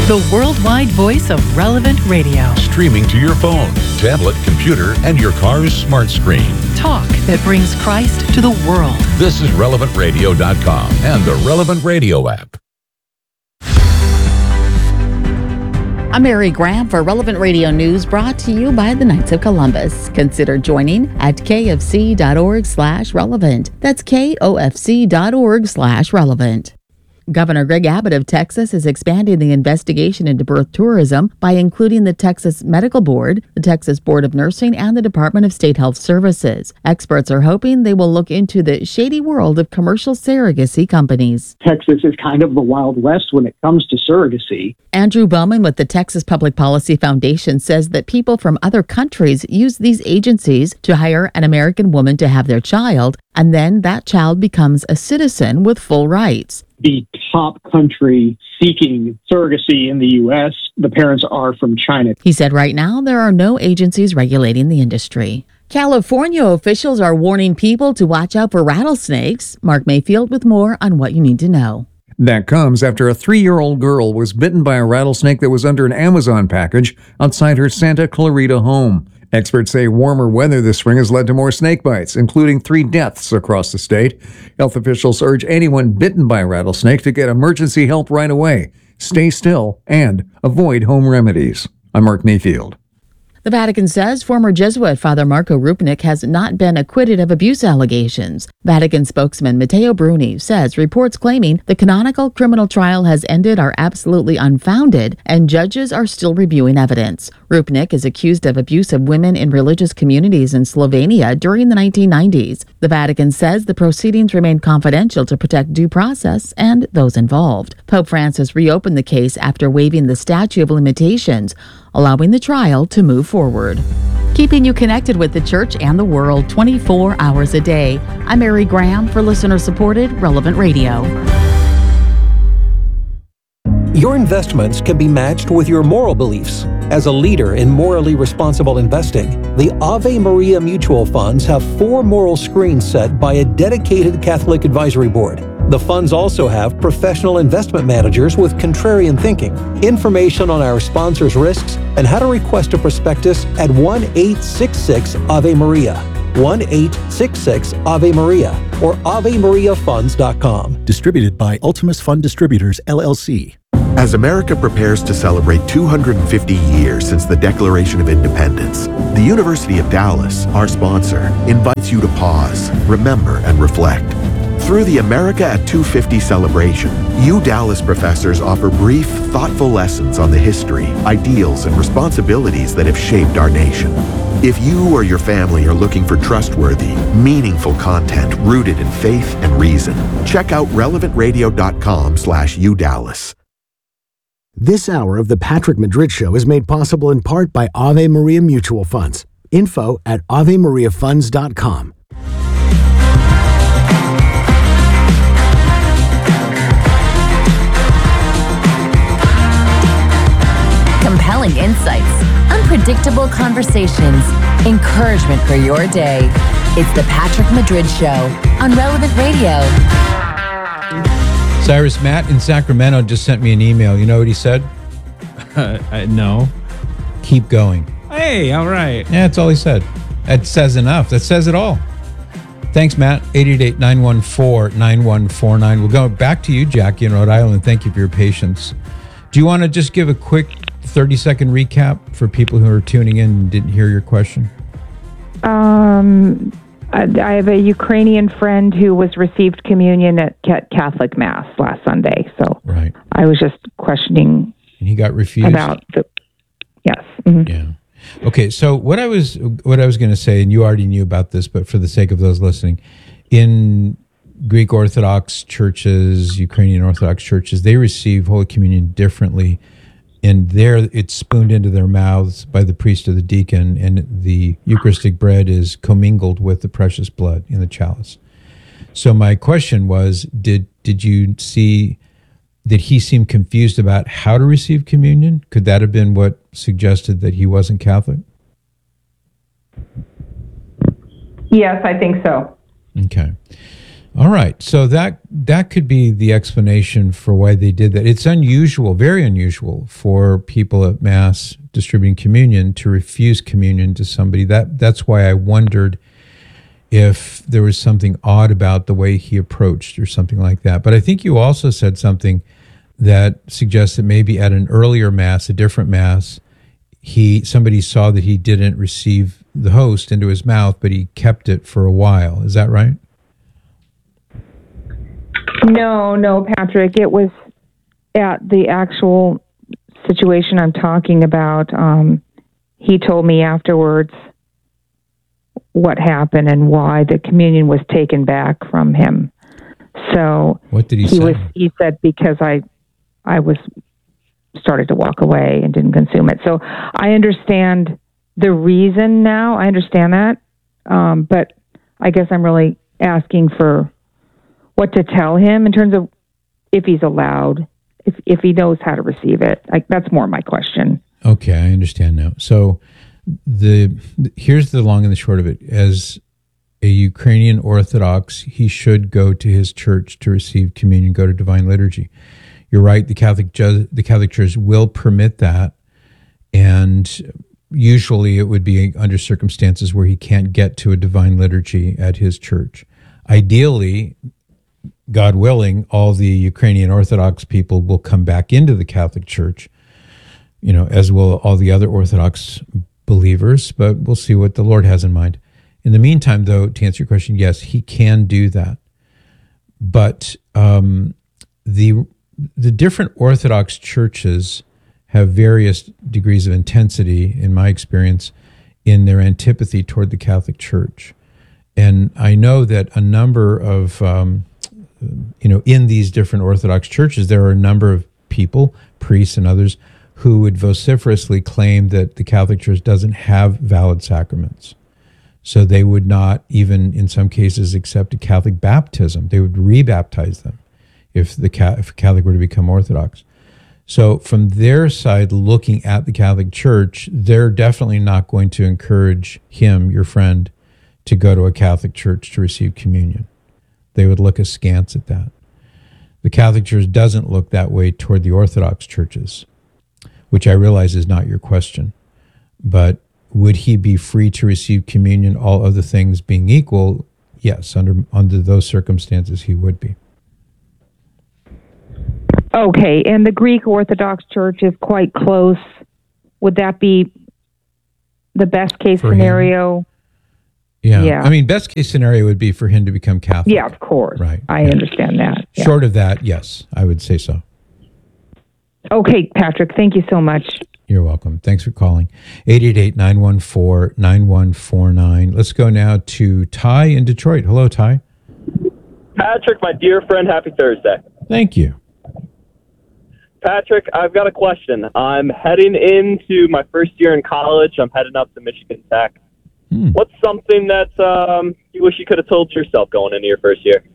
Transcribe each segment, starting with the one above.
The worldwide voice of Relevant Radio. Streaming to your phone, tablet, computer, and your car's smart screen. Talk that brings Christ to the world. This is RelevantRadio.com and the Relevant Radio app. I'm Mary Graham for Relevant Radio News, brought to you by the Knights of Columbus. Consider joining at kfc.org/relevant. That's kofc.org/relevant. Governor Greg Abbott of Texas is expanding the investigation into birth tourism by including the Texas Medical Board, the Texas Board of Nursing, and the Department of State Health Services. Experts are hoping they will look into the shady world of commercial surrogacy companies. Texas is kind of the Wild West when it comes to surrogacy. Andrew Bowman with the Texas Public Policy Foundation says that people from other countries use these agencies to hire an American woman to have their child, and then that child becomes a citizen with full rights. The top country seeking surrogacy in the U.S., the parents are from China. He said right now there are no agencies regulating the industry. California officials are warning people to watch out for rattlesnakes. Mark Mayfield with more on what you need to know. That comes after a 3-year-old girl was bitten by a rattlesnake that was under an Amazon package outside her Santa Clarita home. Experts say warmer weather this spring has led to more snake bites, including 3 deaths across the state. Health officials urge anyone bitten by a rattlesnake to get emergency help right away, stay still, and avoid home remedies. I'm Mark Mayfield. The Vatican says former Jesuit Father Marco Rupnik has not been acquitted of abuse allegations. Vatican spokesman Matteo Bruni says reports claiming the canonical criminal trial has ended are absolutely unfounded and judges are still reviewing evidence. Rupnik is accused of abuse of women in religious communities in Slovenia during the 1990s. The Vatican says the proceedings remain confidential to protect due process and those involved. Pope Francis reopened the case after waiving the statute of limitations, allowing the trial to move forward. Keeping you connected with the church and the world 24 hours a day. I'm Mary Graham for listener-supported Relevant Radio. Your investments can be matched with your moral beliefs. As a leader in morally responsible investing, the Ave Maria Mutual Funds have 4 moral screens set by a dedicated Catholic advisory board. The funds also have professional investment managers with contrarian thinking. Information on our sponsors' risks and how to request a prospectus at 1-866-AVE-MARIA, 1-866-AVE-MARIA, or AveMariaFunds.com. Distributed by Ultimus Fund Distributors, LLC. As America prepares to celebrate 250 years since the Declaration of Independence, the University of Dallas, our sponsor, invites you to pause, remember, and reflect. Through the America at 250 celebration, Dallas professors offer brief, thoughtful lessons on the history, ideals, and responsibilities that have shaped our nation. If you or your family are looking for trustworthy, meaningful content rooted in faith and reason, check out relevantradio.com/UDallas. This hour of the Patrick Madrid Show is made possible in part by Ave Maria Mutual Funds. Info at AveMariaFunds.com. Compelling insights, unpredictable conversations, encouragement for your day. It's the Patrick Madrid Show on Relevant Radio. Cyrus Matt in Sacramento just sent me an email. You know what he said? No. Keep going. Hey, all right. Yeah, that's all he said. That says enough. That says it all. Thanks, Matt. 888-914-9149. We'll go back to you, Jackie in Rhode Island. Thank you for your patience. Do you want to just give a quick 30-second recap for people who are tuning in and didn't hear your question? I have a Ukrainian friend who was received communion at Catholic Mass last Sunday. So right. I was just questioning. And he got refused? About the, yes. Mm-hmm. Yeah. Okay, so what I was going to say, and you already knew about this, but for the sake of those listening, in Greek Orthodox churches, Ukrainian Orthodox churches, they receive Holy Communion differently. And there it's spooned into their mouths by the priest or the deacon, and the Eucharistic bread is commingled with the precious blood in the chalice. So my question was, did he seem confused about how to receive communion? Could that have been what suggested that he wasn't Catholic? Yes, I think so. Okay. All right. So that could be the explanation for why they did that. It's unusual, very unusual, for people at Mass distributing communion to refuse communion to somebody. That's why I wondered if there was something odd about the way he approached or something like that. But I think you also said something that suggests that maybe at an earlier Mass, a different Mass, somebody saw that he didn't receive the host into his mouth, but he kept it for a while. Is that right? No, Patrick. It was at the actual situation I'm talking about. He told me afterwards what happened and why the communion was taken back from him. So what did he say? He said because I was started to walk away and didn't consume it. So I understand the reason now. I understand that, but I guess I'm really asking for what to tell him in terms of if he's allowed, if he knows how to receive it. That's more my question. Okay, I understand now. So here's the long and the short of it. As a Ukrainian Orthodox, he should go to his church to receive communion, go to divine liturgy. You're right, the Catholic Church will permit that, and usually it would be under circumstances where he can't get to a divine liturgy at his church. Ideally, God willing, all the Ukrainian Orthodox people will come back into the Catholic Church, as will all the other Orthodox believers, but we'll see what the Lord has in mind. In the meantime, though, to answer your question, yes, he can do that. But the different Orthodox churches have various degrees of intensity, in my experience, in their antipathy toward the Catholic Church. And I know that a number of in these different Orthodox churches, there are a number of people, priests and others, who would vociferously claim that the Catholic Church doesn't have valid sacraments. So they would not even, in some cases, accept a Catholic baptism. They would rebaptize them if a Catholic were to become Orthodox. So from their side, looking at the Catholic Church, they're definitely not going to encourage him, your friend, to go to a Catholic church to receive communion. They would look askance at that. The Catholic Church doesn't look that way toward the Orthodox churches, which I realize is not your question. But would he be free to receive communion, all other things being equal? Yes, under those circumstances, he would be. Okay, and the Greek Orthodox Church is quite close. Would that be the best case scenario? Him? Yeah. I mean, best case scenario would be for him to become Catholic. Yeah, of course. Right. I understand that. Yeah. Short of that, yes, I would say so. Okay, Patrick, thank you so much. You're welcome. Thanks for calling. 888-914-9149. Let's go now to Ty in Detroit. Hello, Ty. Patrick, my dear friend, happy Thursday. Thank you. Patrick, I've got a question. I'm heading into my first year in college. I'm heading up to Michigan Tech. What's something that you wish you could have told yourself going into your first year?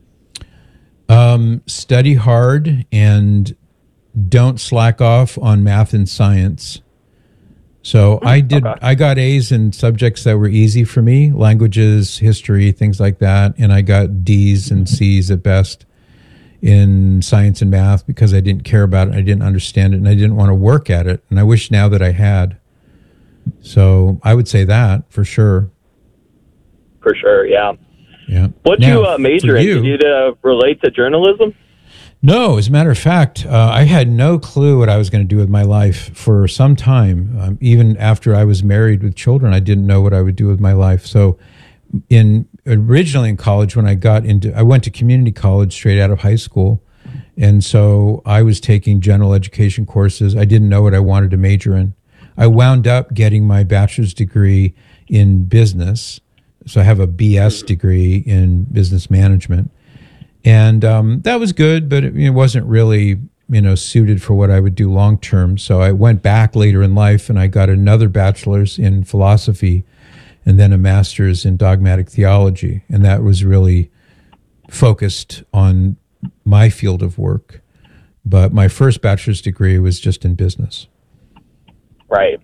Study hard and don't slack off on math and science. So I got A's in subjects that were easy for me, languages, history, things like that. And I got D's and C's at best in science and math because I didn't care about it. I didn't understand it and I didn't want to work at it. And I wish now that I had. So I would say that for sure. For sure, yeah. Yeah. What do you major in? Did you relate to journalism? No, as a matter of fact, I had no clue what I was going to do with my life for some time. Even after I was married with children, I didn't know what I would do with my life. So originally in college, when I went to community college straight out of high school. And so I was taking general education courses. I didn't know what I wanted to major in. I wound up getting my bachelor's degree in business. So I have a BS degree in business management. And that was good, but it wasn't really, suited for what I would do long term. So I went back later in life and I got another bachelor's in philosophy and then a master's in dogmatic theology. And that was really focused on my field of work. But my first bachelor's degree was just in business. Right.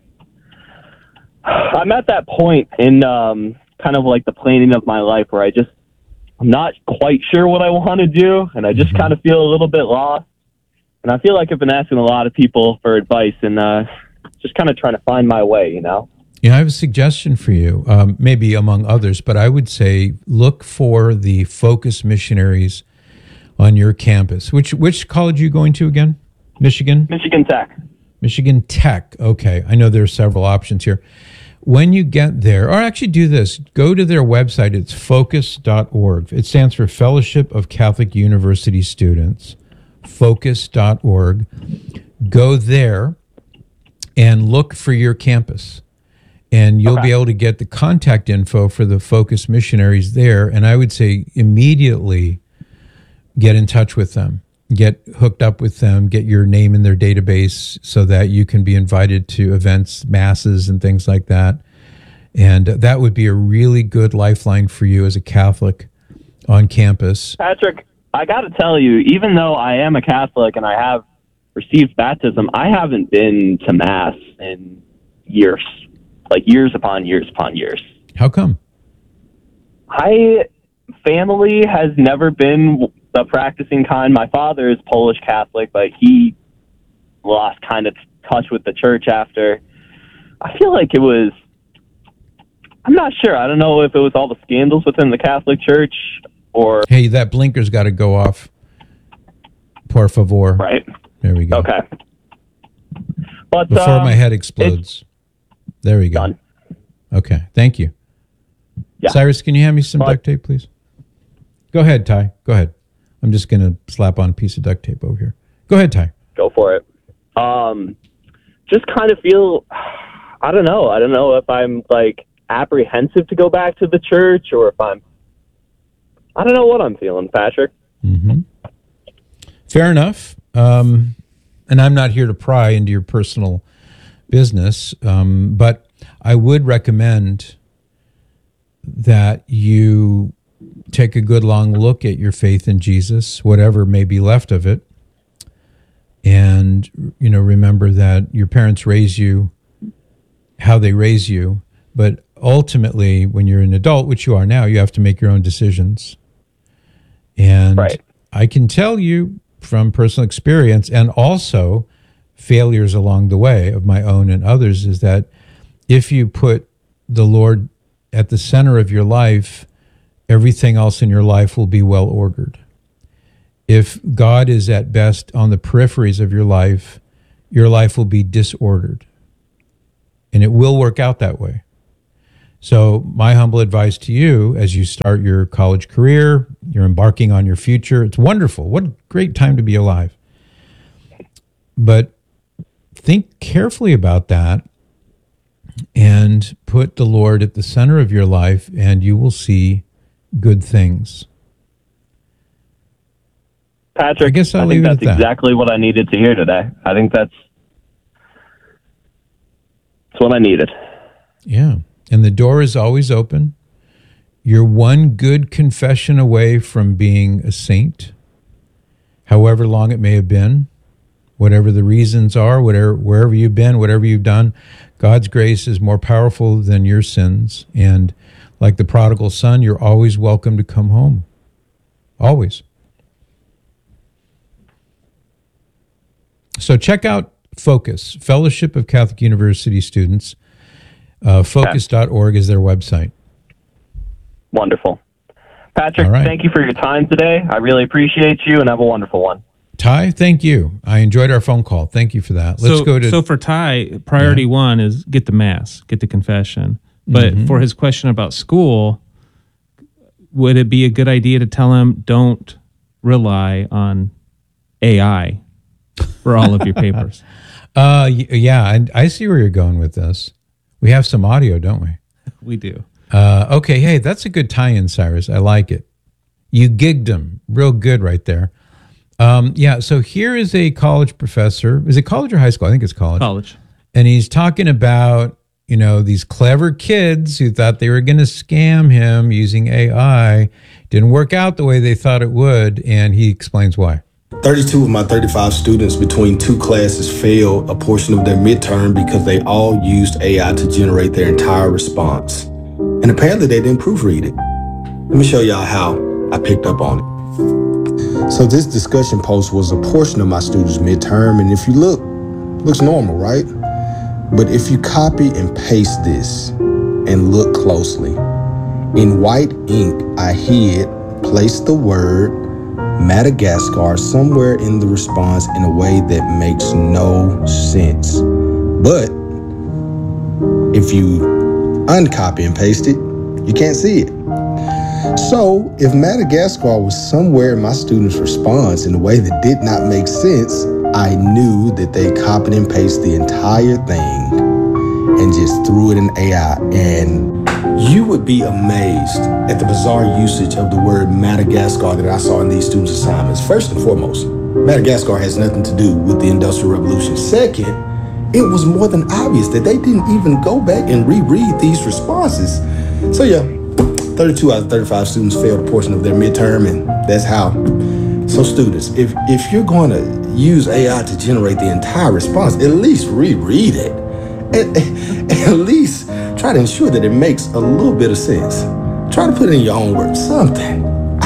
I'm at that point in kind of like the planning of my life where I'm not quite sure what I want to do, and I just kind of feel a little bit lost. And I feel like I've been asking a lot of people for advice and just kind of trying to find my way, you know? Yeah, I have a suggestion for you, maybe among others, but I would say look for the Focus missionaries on your campus. Which college are you going to again? Michigan? Michigan Tech. Michigan Tech. Okay. I know there are several options here. When you get there, or actually do this, go to their website. It's focus.org. It stands for Fellowship of Catholic University Students. Focus.org. Go there and look for your campus. And you'll be able to get the contact info for the Focus missionaries there. And I would say immediately get in touch with them. Get hooked up with them, get your name in their database so that you can be invited to events, masses, and things like that. And that would be a really good lifeline for you as a Catholic on campus. Patrick, I got to tell you, even though I am a Catholic and I have received baptism, I haven't been to Mass in years, like years upon years upon years. How come? My family has never been the practicing kind. My father is Polish Catholic, but he lost kind of touch with the church after. I feel like it was, I'm not sure. I don't know if it was all the scandals within the Catholic Church or... Hey, that blinker's got to go off. Por favor. Right. There we go. Okay. But before my head explodes. There we go. Done. Okay. Thank you. Yeah. Cyrus, can you hand me some duct tape, please? Go ahead, Ty. Go ahead. I'm just going to slap on a piece of duct tape over here. Go ahead, Ty. Go for it. Just kind of feel, I don't know. I don't know if I'm like apprehensive to go back to the church or if I don't know what I'm feeling, Patrick. Mm-hmm. Fair enough. And I'm not here to pry into your personal business, but I would recommend that you take a good long look at your faith in Jesus, whatever may be left of it. And, remember that your parents raise you how they raise you. But ultimately, when you're an adult, which you are now, you have to make your own decisions. And I can tell you from personal experience and also failures along the way of my own and others is that if you put the Lord at the center of your life, everything else in your life will be well ordered. If God is at best on the peripheries of your life will be disordered. And it will work out that way. So my humble advice to you as you start your college career, you're embarking on your future, it's wonderful. What a great time to be alive. But think carefully about that and put the Lord at the center of your life and you will see good things. Patrick, I guess I'll I leave think it that's at that. exactly what I needed to hear today. I think that's what I needed. Yeah. And the door is always open. You're one good confession away from being a saint, however long it may have been, whatever the reasons are, wherever you've been, whatever you've done. God's grace is more powerful than your sins. And like the prodigal son, you're always welcome to come home. Always. So check out Focus, Fellowship of Catholic University Students. Focus.org is their website. Wonderful. Patrick, All right. Thank you for your time today. I really appreciate you and have a wonderful one. Ty, thank you. I enjoyed our phone call. Thank you for that. Let's go to... So for Ty, priority one is get the Mass, get the confession. But for his question about school, would it be a good idea to tell him don't rely on AI for all of your papers? Yeah, I see where you're going with this. We have some audio, don't we? We do. Okay, hey, that's a good tie-in, Cyrus. I like it. You gigged him real good right there. Yeah, so here is a college professor. Is it college or high school? I think it's college. College. And he's talking about, these clever kids who thought they were going to scam him using AI. Didn't work out the way they thought it would, and he explains why. 32 of my 35 students between two classes failed a portion of their midterm because they all used AI to generate their entire response. And apparently they didn't proofread it. Let me show y'all how. I picked up on it. So this discussion post was a portion of my students' midterm, and if you look, looks normal, right? But if you copy and paste this and look closely, in white ink, I placed the word Madagascar somewhere in the response in a way that makes no sense. But if you uncopy and paste it, you can't see it. So if Madagascar was somewhere in my students' response in a way that did not make sense, I knew that they copied and pasted the entire thing and just threw it in AI. And you would be amazed at the bizarre usage of the word Madagascar that I saw in these students' assignments. First and foremost, Madagascar has nothing to do with the Industrial Revolution. Second, it was more than obvious that they didn't even go back and reread these responses. So yeah, 32 out of 35 students failed a portion of their midterm, and that's how. So students, if you're going to use AI to generate the entire response, at least reread it. At least try to ensure that it makes a little bit of sense. Try to put it in your own words, something.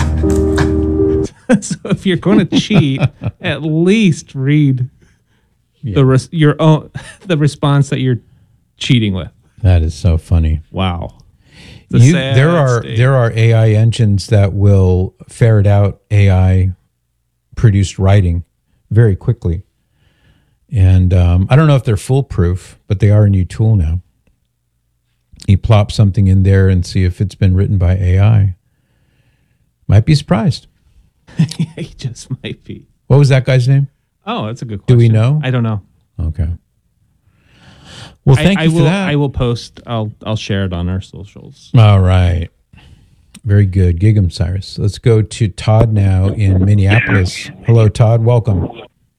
So if you're going to cheat, at least read the response that you're cheating with. That is so funny. Wow. There are AI engines that will ferret out AI produced writing very quickly. And I don't know if they're foolproof, but they are a new tool now. You plop something in there and see if it's been written by AI. Might be surprised. Yeah, he just might be. What was that guy's name? Oh, that's a good question. Do we know? I don't know. Okay. Well, thank you for that. I will post. I'll share it on our socials. All right. Very good. Gig 'em, Cyrus. Let's go to Todd now in Minneapolis. Hello, Todd. Welcome.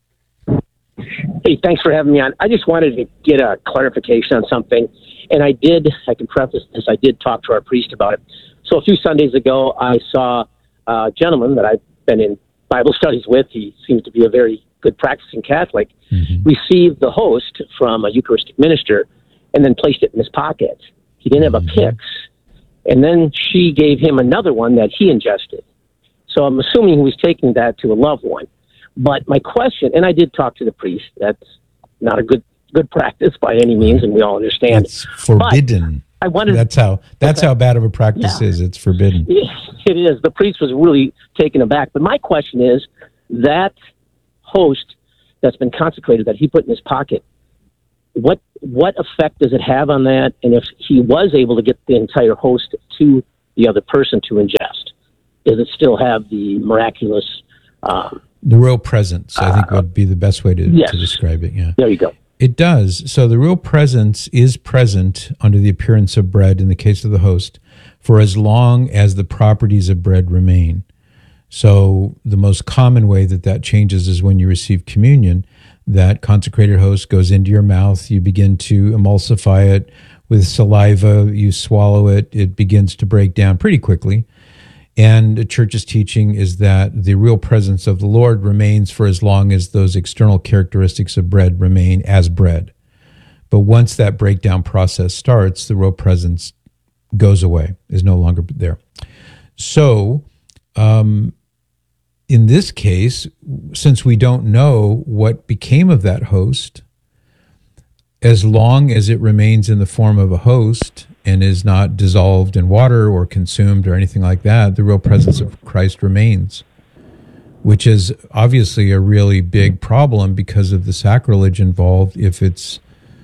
Hey, thanks for having me on. I just wanted to get a clarification on something. And I can preface this, I did talk to our priest about it. So a few Sundays ago, I saw a gentleman that I've been in Bible studies with. He seems to be a very good practicing Catholic, received the host from a Eucharistic minister and then placed it in his pocket. He didn't have a Pix. And then she gave him another one that he ingested. So I'm assuming he was taking that to a loved one. But my question, and I did talk to the priest, that's not a good practice by any means, and we all understand. It's forbidden. But I wanted. That's how bad of a practice is. It's forbidden. It is. The priest was really taken aback. But my question is, that host that's been consecrated that he put in his pocket, what effect does it have on that? And if he was able to get the entire host to the other person to ingest, does it still have the miraculous? The real presence, I think, would be the best way to describe it. Yeah. There you go. It does. So the real presence is present under the appearance of bread in the case of the host for as long as the properties of bread remain. So the most common way that changes is when you receive communion. That consecrated host goes into your mouth. You begin to emulsify it with saliva. You swallow it. It begins to break down pretty quickly. And the church's teaching is that the real presence of the Lord remains for as long as those external characteristics of bread remain as bread. But once that breakdown process starts, the real presence goes away, is no longer there. So, in this case, since we don't know what became of that host, as long as it remains in the form of a host and is not dissolved in water or consumed or anything like that, the real presence of Christ remains, which is obviously a really big problem because of the sacrilege involved if it's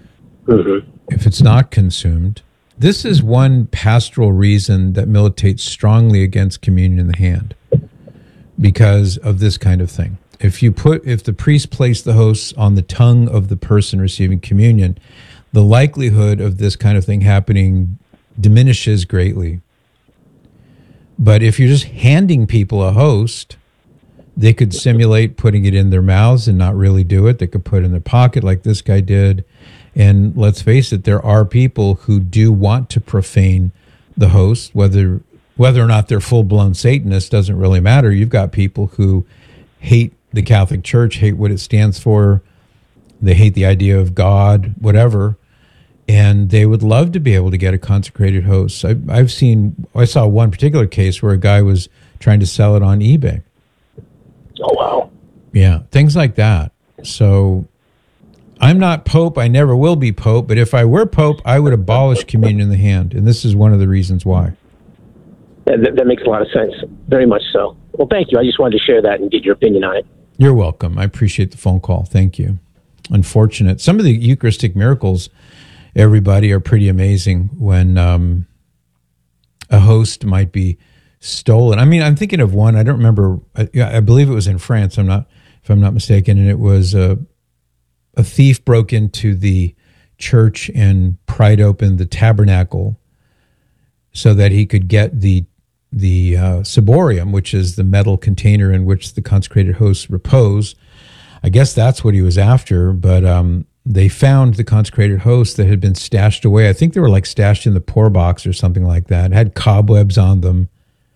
not consumed. This is one pastoral reason that militates strongly against communion in the hand, because of this kind of thing. If the priest placed the hosts on the tongue of the person receiving communion, the likelihood of this kind of thing happening diminishes greatly. But if you're just handing people a host, they could simulate putting it in their mouths and not really do it. They could put it in their pocket like this guy did. And let's face it, there are people who do want to profane the host, whether or not they're full-blown Satanists doesn't really matter. You've got people who hate the Catholic Church, hate what it stands for. They hate the idea of God, whatever. And they would love to be able to get a consecrated host. I saw one particular case where a guy was trying to sell it on eBay. Oh, wow. Yeah, things like that. So I'm not Pope. I never will be Pope. But if I were Pope, I would abolish communion in the hand. And this is one of the reasons why. That makes a lot of sense. Very much so. Well, thank you. I just wanted to share that and get your opinion on it. You're welcome. I appreciate the phone call. Thank you. Unfortunate. Some of the Eucharistic miracles, everybody, are pretty amazing when a host might be stolen. I mean, I'm thinking of one. I don't remember. I believe it was in France. If I'm not mistaken, and it was a thief broke into the church and pried open the tabernacle so that he could get the ciborium, which is the metal container in which the consecrated hosts repose. I guess that's what he was after, but they found the consecrated hosts that had been stashed away. I think they were like stashed in the poor box or something like that. It had cobwebs on them.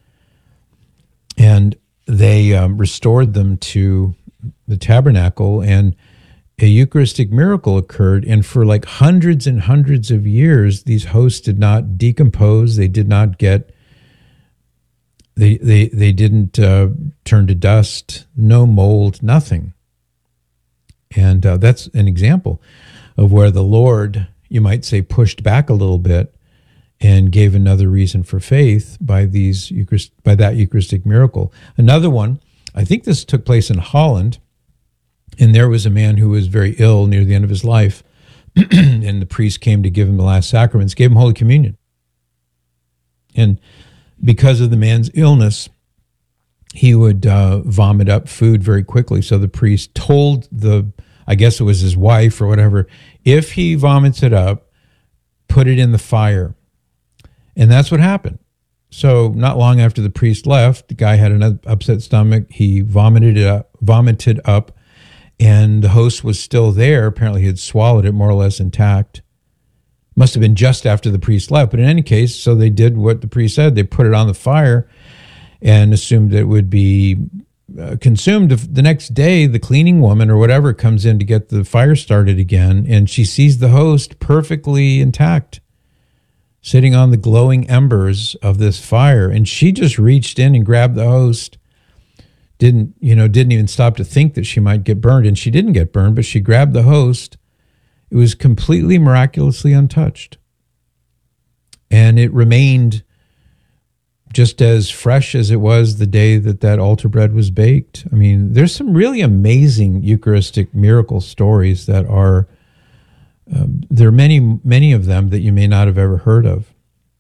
And they restored them to the tabernacle, and a Eucharistic miracle occurred. And for like hundreds and hundreds of years, these hosts did not decompose. They did not get, they didn't turn to dust, no mold, nothing. And that's an example of where the Lord, you might say, pushed back a little bit and gave another reason for faith by that Eucharistic miracle. Another one, I think this took place in Holland, and there was a man who was very ill near the end of his life, and the priest came to give him the last sacraments, gave him Holy Communion. And because of the man's illness, he would vomit up food very quickly. So the priest told I guess it was his wife or whatever, if he vomits it up, put it in the fire. And that's what happened. So not long after the priest left, the guy had an upset stomach. He vomited up, and the host was still there. Apparently he had swallowed it more or less intact. Must have been just after the priest left. But in any case, so they did what the priest said. They put it on the fire and assumed it would be consumed. The next day, the cleaning woman or whatever comes in to get the fire started again, and she sees the host perfectly intact, sitting on the glowing embers of this fire. And she just reached in and grabbed the host. Didn't even stop to think that she might get burned. And she didn't get burned, but she grabbed the host. It was completely miraculously untouched. And it remained just as fresh as it was the day that altar bread was baked. I mean, there's some really amazing Eucharistic miracle stories that are, there are many of them that you may not have ever heard of.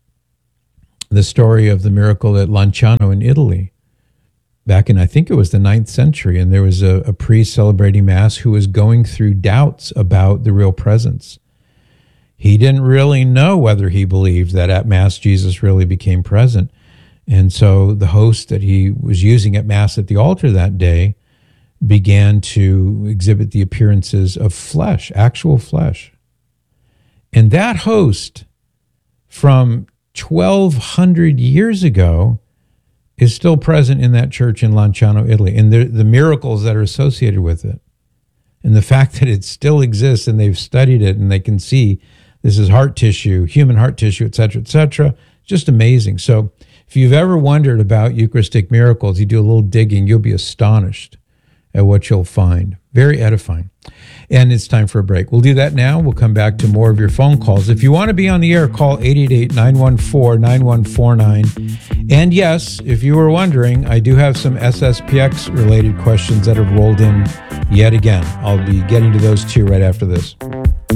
The story of the miracle at Lanciano in Italy, back in, I think it was the 9th century, and there was a priest celebrating Mass who was going through doubts about the real presence. He didn't really know whether he believed that at Mass Jesus really became present. And so the host that he was using at Mass at the altar that day began to exhibit the appearances of flesh, actual flesh. And that host from 1,200 years ago is still present in that church in Lanciano, Italy, and the miracles that are associated with it. And the fact that it still exists and they've studied it and they can see this is heart tissue, human heart tissue, et cetera, just amazing. So if you've ever wondered about Eucharistic miracles, you do a little digging, you'll be astonished at what you'll find. Very edifying. And it's time for a break. We'll do that now. We'll come back to more of your phone calls. If you want to be on the air, call 888-914-9149. And yes, if you were wondering, I do have some SSPX-related questions that have rolled in yet again. I'll be getting to those too right after this.